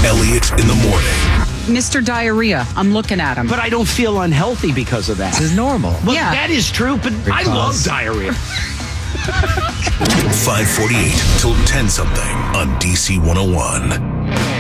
Elliot in the morning. Mr. Diarrhea, I'm looking at him. But I don't feel unhealthy because of that. This is normal. Well, Yeah. that is true, but I love diarrhea. 548 till 10 something on DC 101.